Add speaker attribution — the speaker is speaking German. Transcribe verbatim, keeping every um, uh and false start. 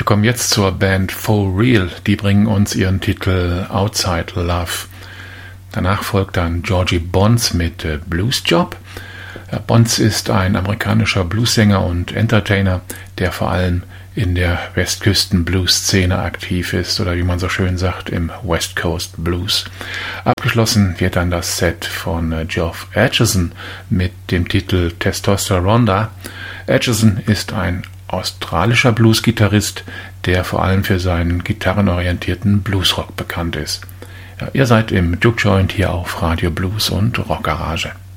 Speaker 1: kommen jetzt zur Band For Real. Die bringen uns ihren Titel Outside Love. Danach folgt dann Georgie Bonds mit äh, Blues Job. Äh, Bonds ist ein amerikanischer Bluessänger und Entertainer, der vor allem in der Westküsten-Blues-Szene aktiv ist oder wie man so schön sagt, im West Coast Blues. Abgeschlossen wird dann das Set von äh, Geoff Acheson mit dem Titel Testosteronda. Acheson ist ein australischer Blues-Gitarrist, der vor allem für seinen gitarrenorientierten Bluesrock bekannt ist. Ja, ihr seid im Juke Joint hier auf Radio Blues und Rockgarage.